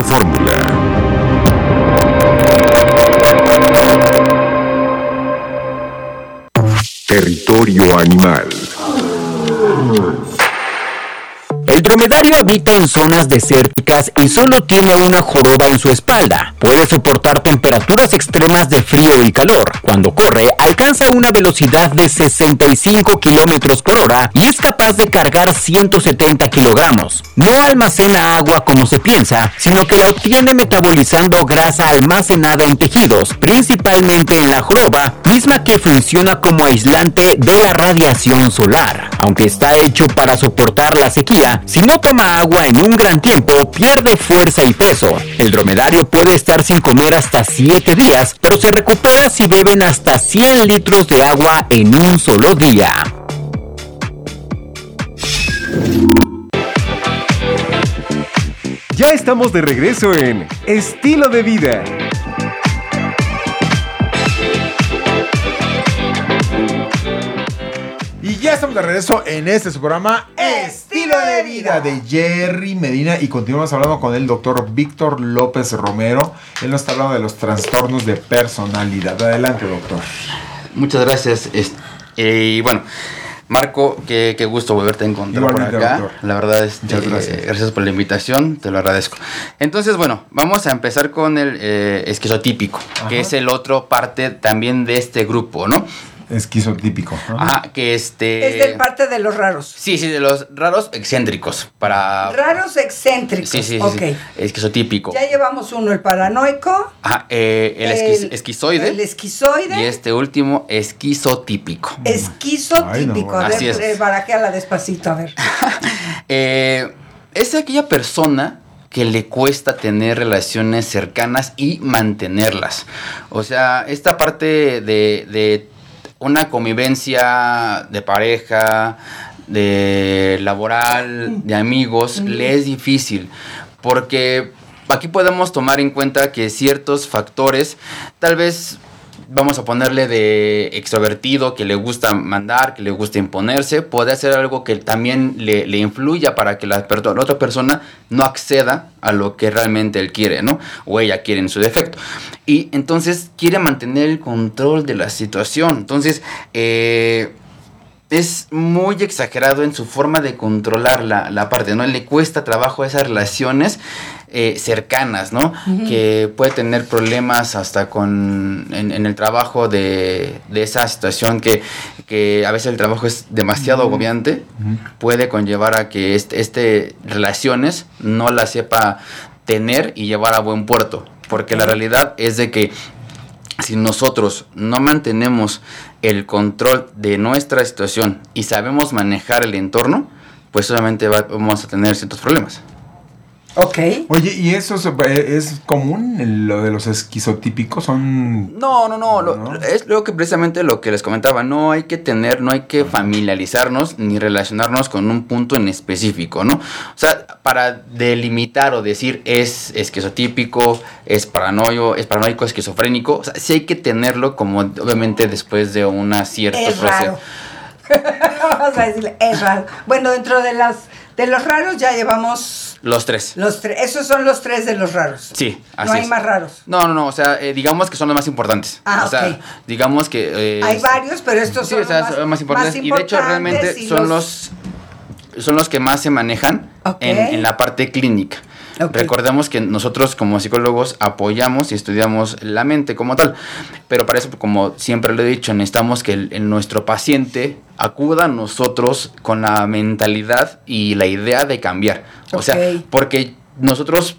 Fórmula. Territorio animal. El dromedario habita en zonas desérticas y solo tiene una joroba en su espalda. Puede soportar temperaturas extremas de frío y calor. Cuando corre, alcanza una velocidad de 65 kilómetros por hora y es capaz de cargar 170 kilogramos. No almacena agua como se piensa, sino que la obtiene metabolizando grasa almacenada en tejidos, principalmente en la joroba, misma que funciona como aislante de la radiación solar. Aunque está hecho para soportar la sequía, si no toma agua en un gran tiempo, pierde fuerza y peso. El dromedario puede estar sin comer hasta 7 días, pero se recupera si beben hasta 100 litros de agua en un solo día. Ya estamos de regreso en Estilo de Vida. Y ya estamos de regreso en este su programa Estilo de Vida de Jerry Medina y continuamos hablando con el doctor Víctor López Romero. Él nos está hablando de los trastornos de personalidad. Adelante, doctor. Muchas gracias. Y bueno, Marco, qué gusto volverte a encontrar. Igualmente, por acá. Doctor. La verdad, gracias por la invitación, te lo agradezco. Entonces, bueno, vamos a empezar con el esquizotípico, que es el otro parte también de este grupo, ¿no? Esquizotípico. Ajá, que Es de parte de los raros. Sí, de los raros excéntricos. Raros excéntricos. Sí. Okay. Esquizotípico. Ya llevamos uno, el paranoico. Ajá, el esquizoide. El esquizoide. Y este último, esquizotípico. Esquizotípico. Ay, no. A ver, baraquéala despacito, a ver. Es aquella persona que le cuesta tener relaciones cercanas y mantenerlas. O sea, esta parte de una convivencia de pareja, de laboral, de amigos, le es difícil. Porque aquí podemos tomar en cuenta que ciertos factores, tal vez vamos a ponerle de extrovertido, que le gusta mandar, que le gusta imponerse, puede hacer algo que también le influya para que la otra persona no acceda a lo que realmente él quiere, ¿no? O ella quiere en su defecto. Y entonces quiere mantener el control de la situación. Entonces, es muy exagerado en su forma de controlar la parte, ¿no? Le cuesta trabajo a esas relaciones cercanas, ¿no? Uh-huh. Que puede tener problemas hasta en el trabajo de esa situación que a veces el trabajo es demasiado agobiante, puede conllevar a que relaciones no las sepa tener y llevar a buen puerto, porque la realidad es de que si nosotros no mantenemos el control de nuestra situación y sabemos manejar el entorno, pues solamente vamos a tener ciertos problemas. Ok. Oye, ¿y eso es común, lo de los esquizotípicos? ¿Son...? No. Es lo que precisamente lo que les comentaba. No hay que familiarizarnos ni relacionarnos con un punto en específico, ¿no? O sea, para delimitar o decir es esquizotípico, es paranoico, esquizofrénico, o sea, sí hay que tenerlo como obviamente después de una cierta proceso. Vamos a decirle, es raro. Bueno, dentro de los raros ya llevamos... Los tres. Esos son los tres de los raros. Sí, así no hay más raros. No, o sea, digamos que son los más importantes. O sea, okay. Digamos que... hay varios, pero estos son los más importantes. Y de hecho, realmente son los que más se manejan en la parte clínica. Okay. Recordemos que nosotros como psicólogos apoyamos y estudiamos la mente como tal, pero para eso, como siempre lo he dicho, necesitamos que nuestro paciente acuda a nosotros con la mentalidad y la idea de cambiar. Okay. O sea, porque nosotros,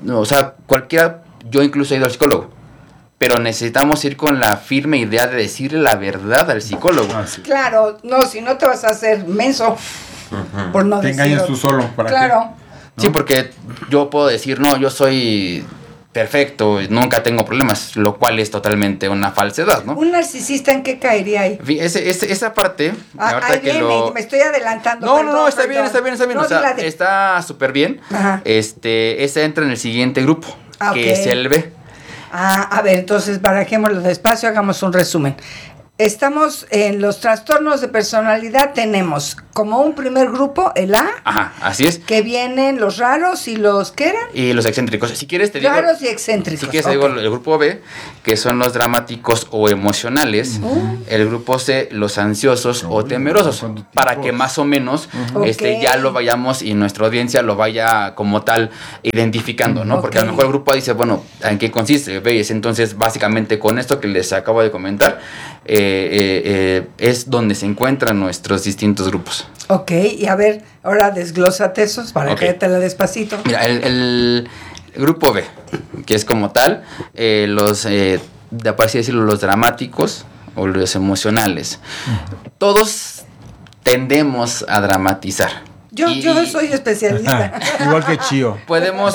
yo incluso he ido al psicólogo, pero necesitamos ir con la firme idea de decirle la verdad al psicólogo. Sí. Claro, no, si no te vas a hacer menso, por no decirlo. Te engañas tú solo. Claro. Sí, porque yo puedo decir, no, yo soy perfecto, nunca tengo problemas, lo cual es totalmente una falsedad, ¿no? ¿Un narcisista en qué caería ahí? Esa parte... ahí viene, me estoy adelantando. No, está bien. No, o sea, está súper bien. Ajá. Ese entra en el siguiente grupo, que es el B. A ver, entonces barajémoslo despacio, hagamos un resumen. Estamos en los trastornos de personalidad, tenemos como un primer grupo, el A. Ajá, así es. Que vienen los raros y los, ¿qué eran? Y los excéntricos. Si quieres te digo... Raros y excéntricos. Si quieres te digo el grupo B, que son los dramáticos o emocionales. El grupo C, los ansiosos o temerosos. Para que más o menos ya lo vayamos y nuestra audiencia lo vaya como tal identificando, ¿no? Porque a lo mejor el grupo dice, bueno, ¿en qué consiste? ¿Ves? Entonces, básicamente con esto que les acabo de comentar, es donde se encuentran nuestros distintos grupos. Ok, y a ver, ahora desglósate esos para que te la despacito. Mira, el grupo B, que es como tal, de así decirlo, los dramáticos o los emocionales. Todos tendemos a dramatizar. Yo soy especialista. Igual que Chío. Podemos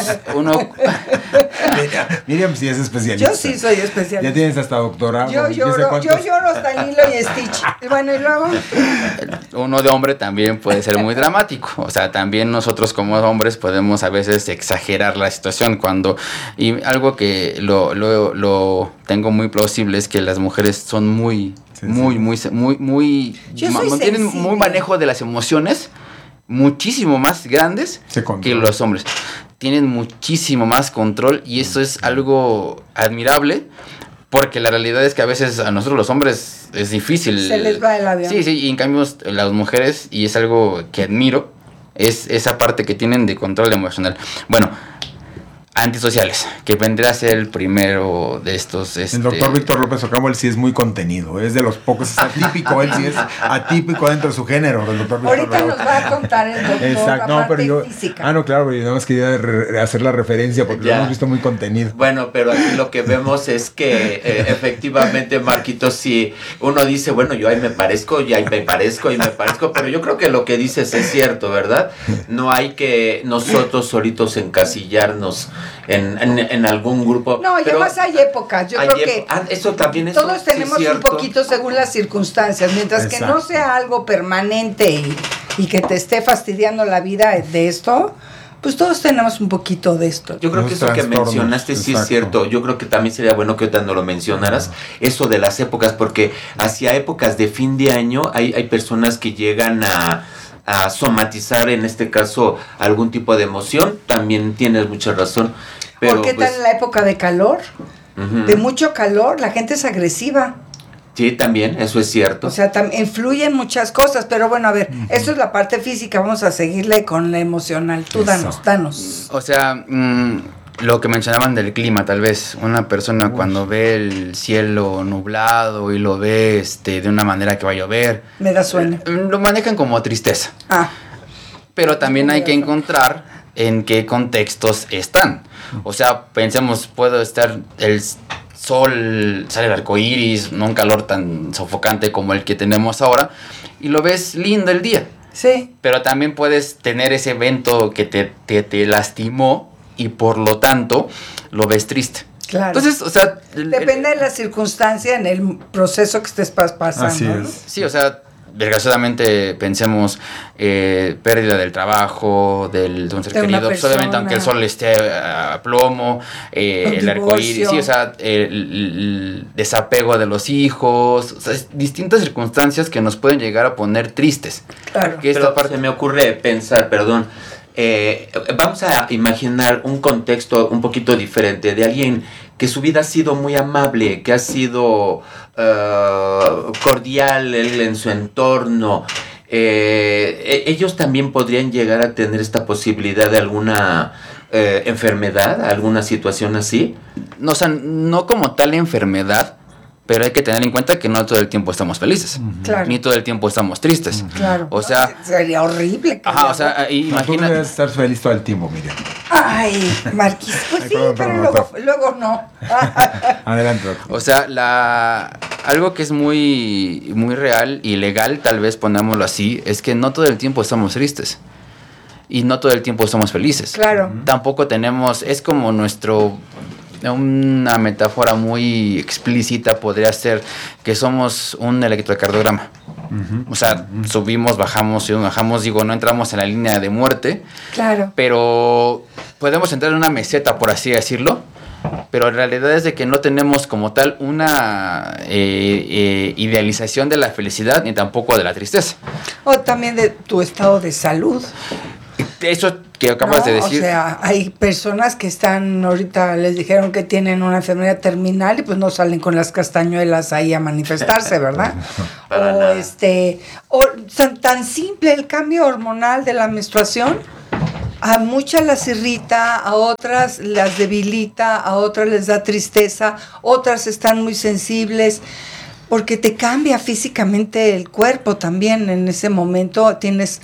Miriam sí es especialista. Yo sí soy especialista. Ya tienes hasta doctorado. Yo lloro hasta Lilo y Stitch. Bueno, y luego... Uno de hombre también puede ser muy dramático. O sea, también nosotros como hombres podemos a veces exagerar la situación y algo que lo tengo muy plausible es que las mujeres son tienen muy manejo de las emociones, muchísimo más grandes que los hombres. Tienen muchísimo más control y eso es algo admirable, porque la realidad es que a veces a nosotros los hombres es difícil. Se les va el avión. Sí, y en cambio las mujeres, y es algo que admiro, es esa parte que tienen de control emocional. Bueno, antisociales, que vendría a ser el primero de estos. El doctor Víctor López Ocampo, él sí es muy contenido, es de los pocos, es atípico, él sí es atípico dentro de su género. El doctor Víctor Ahorita nos va a contar el doctor. Exacto, no, pero yo. Física. No, claro, pero yo nada más quería hacer la referencia porque lo hemos visto muy contenido. Bueno, pero aquí lo que vemos es que efectivamente, Marquito, si uno dice, bueno, yo ahí me parezco, pero yo creo que lo que dices es cierto, ¿verdad? No hay que nosotros solitos encasillarnos en algún grupo. No, y además hay épocas. Yo creo que eso también es todos tenemos un poquito según las circunstancias. Mientras que no sea algo permanente y que te esté fastidiando la vida de esto, pues todos tenemos un poquito de esto. Yo creo que eso que mencionaste sí es cierto. Yo creo que también sería bueno que ahorita no lo mencionaras, eso de las épocas, porque hacia épocas de fin de año hay personas que llegan a somatizar, en este caso, algún tipo de emoción. También tienes mucha razón. Pero, ¿por qué tal en la época de calor? De mucho calor, la gente es agresiva. Sí, también, eso es cierto. O sea, influyen muchas cosas, pero bueno, a ver, eso es la parte física, vamos a seguirle con la emocional. Tú danos. O sea, lo que mencionaban del clima, tal vez una persona cuando ve el cielo nublado y lo ve de una manera que va a llover, me da sueño. Lo manejan como tristeza. Pero también hay que encontrar en qué contextos están. O sea, pensemos, puedo estar el sol, sale el arco iris, no un calor tan sofocante como el que tenemos ahora, y lo ves lindo el día. Sí. Pero también puedes tener ese evento que te lastimó y por lo tanto lo ves triste. Claro. Entonces, o sea... Depende de la circunstancia en el proceso que estés pasando. Así es. ¿No? Sí, o sea, desgraciadamente pensemos pérdida del trabajo, de un ser querido, pues obviamente aunque el sol esté a plomo, el arcoíris, sí, o sea, el desapego de los hijos, o sea, distintas circunstancias que nos pueden llegar a poner tristes. Claro. Que esta parte se me ocurre pensar, vamos a imaginar un contexto un poquito diferente de alguien que su vida ha sido muy amable, que ha sido cordial en su entorno. Ellos también podrían llegar a tener esta posibilidad de alguna enfermedad, alguna situación así. No, o sea, no como tal enfermedad, pero hay que tener en cuenta que no todo el tiempo estamos felices. Claro. Ni todo el tiempo estamos tristes. Claro. O sea... Sería horrible. Ajá, o sea, imagina... Tú debes estar feliz todo el tiempo, Miriam. Ay, Marquis, pues sí, pero luego no. Adelante, doctor. O sea, algo que es muy, muy real y legal, tal vez ponámoslo así, es que no todo el tiempo estamos tristes. Y no todo el tiempo estamos felices. Claro. Tampoco tenemos... Es como una metáfora muy explícita podría ser que somos un electrocardiograma. O sea, subimos, bajamos, digo, no entramos en la línea de muerte. Claro. Pero podemos entrar en una meseta, por así decirlo, pero en realidad es de que no tenemos como tal una idealización de la felicidad ni tampoco de la tristeza. O también de tu estado de salud. Eso que acabas de decir. O sea, hay personas que están, ahorita les dijeron que tienen una enfermedad terminal y pues no salen con las castañuelas ahí a manifestarse, ¿verdad? O tan simple el cambio hormonal de la menstruación. A muchas las irrita, a otras las debilita, a otras les da tristeza, otras están muy sensibles, porque te cambia físicamente el cuerpo también. En ese momento tienes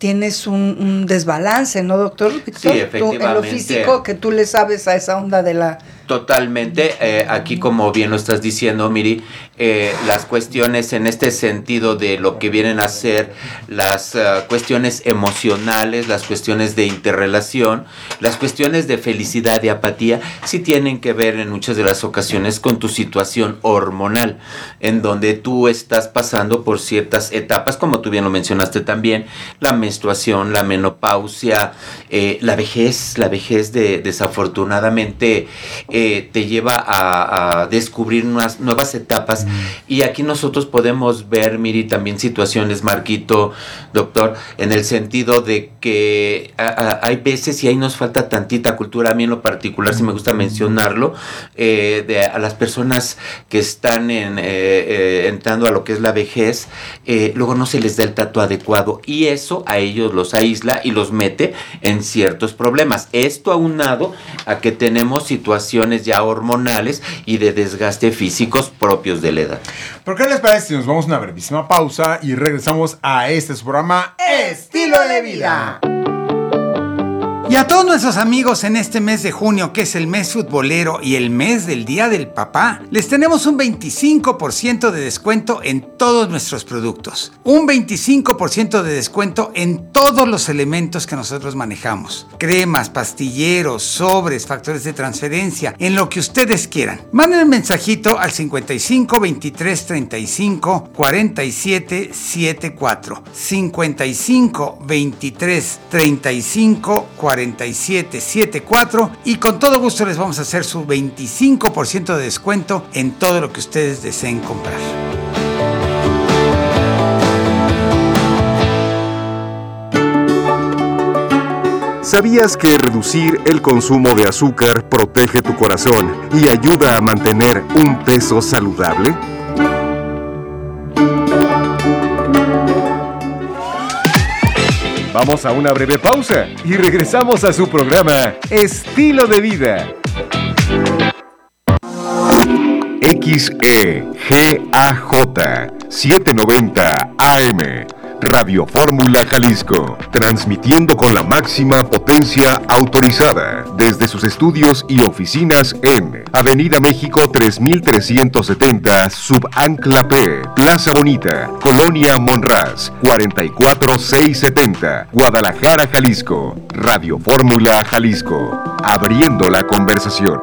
un desbalance, ¿no, doctor Víctor? Sí, efectivamente. Tú, en lo físico, que tú le sabes a esa onda de la... Totalmente, aquí como bien lo estás diciendo, Miri, las cuestiones en este sentido de lo que vienen a ser las cuestiones emocionales, las cuestiones de interrelación, las cuestiones de felicidad y apatía, sí tienen que ver en muchas de las ocasiones con tu situación hormonal, en donde tú estás pasando por ciertas etapas, como tú bien lo mencionaste también, la menstruación, la menopausia, la vejez desafortunadamente te lleva a descubrir unas nuevas etapas. Y aquí nosotros podemos ver, Miri, también situaciones, Marquito, doctor, en el sentido de que hay veces, y ahí nos falta tantita cultura, a mí en lo particular sí me gusta mencionarlo, a las personas que están entrando a lo que es la vejez, luego no se les da el trato adecuado, y eso a ellos los aísla y los mete en ciertos problemas. Esto aunado a que tenemos situaciones ya hormonales y de desgaste físicos propios de la edad. ¿Por qué les parece si nos vamos a una brevísima pausa y regresamos a este su programa Estilo de Vida? Y a todos nuestros amigos en este mes de junio, que es el mes futbolero y el mes del Día del Papá, les tenemos un 25% de descuento en todos nuestros productos. Un 25% de descuento en todos los elementos que nosotros manejamos. Cremas, pastilleros, sobres, factores de transferencia, en lo que ustedes quieran. Manden un mensajito al 55 23 35 47 74. 55 23 35 4774 y con todo gusto les vamos a hacer su 25% de descuento en todo lo que ustedes deseen comprar. ¿Sabías que reducir el consumo de azúcar protege tu corazón y ayuda a mantener un peso saludable? Vamos a una breve pausa y regresamos a su programa Estilo de Vida. XEGAJ 790 AM Radio Fórmula Jalisco, transmitiendo con la máxima potencia autorizada desde sus estudios y oficinas en Avenida México 3370, Subancla P, Plaza Bonita, Colonia Monraz, 44670, Guadalajara, Jalisco. Radio Fórmula Jalisco, abriendo la conversación.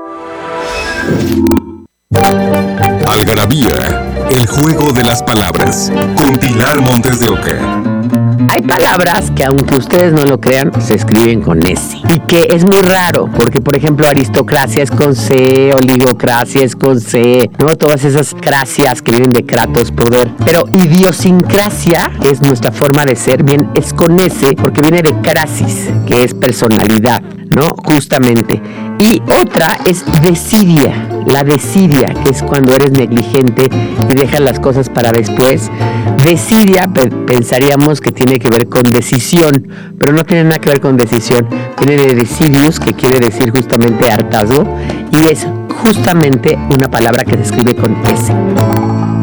Algarabía, el juego de las palabras, con Pilar Montes de Oca. Hay palabras que, aunque ustedes no lo crean, se escriben con S. Y que es muy raro, porque, por ejemplo, aristocracia es con C, oligocracia es con C, ¿no? Todas esas cracias que vienen de kratos, poder. Pero idiosincrasia, que es nuestra forma de ser, bien, es con S, porque viene de crasis, que es personalidad, ¿no? Justamente. Y otra es desidia, la desidia, que es cuando eres negligente y dejas las cosas para después. Desidia, pensaríamos que tiene que ver con decisión, pero no tiene nada que ver con decisión. Tiene de decidius, que quiere decir justamente hartazgo, y es justamente una palabra que se escribe con S.